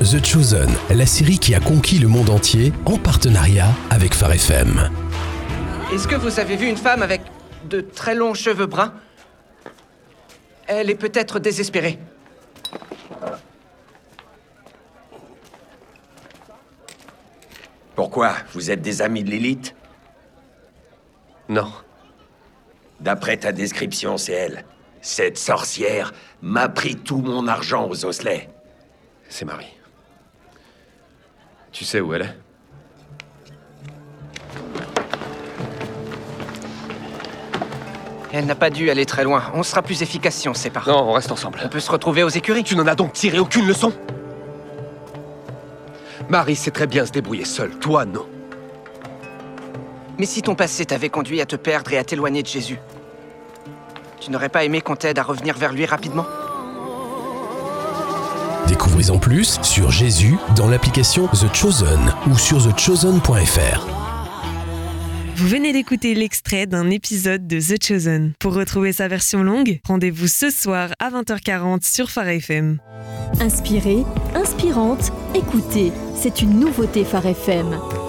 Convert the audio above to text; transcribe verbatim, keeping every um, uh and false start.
The Chosen, la série qui a conquis le monde entier en partenariat avec Phare F M. Est-ce que vous avez vu une femme avec de très longs cheveux bruns? Elle est peut-être désespérée. Pourquoi? Vous êtes des amis de Lilith? Non. D'après ta description, c'est elle. Cette sorcière m'a pris tout mon argent aux osselets. C'est Marie. Tu sais où elle est? Elle n'a pas dû aller très loin. On sera plus efficace si on se sépare. Non, on reste ensemble. On peut se retrouver aux écuries. Tu n'en as donc tiré aucune leçon? Marie sait très bien se débrouiller seule. Toi, non. Mais si ton passé t'avait conduit à te perdre et à t'éloigner de Jésus, tu n'aurais pas aimé qu'on t'aide à revenir vers lui rapidement? Découvrez-en plus sur Jésus dans l'application The Chosen ou sur the chosen point f r. Vous venez d'écouter l'extrait d'un épisode de The Chosen. Pour retrouver sa version longue, rendez-vous ce soir à vingt heures quarante sur Phare F M. Inspirée, inspirante, écoutez, c'est une nouveauté Phare F M.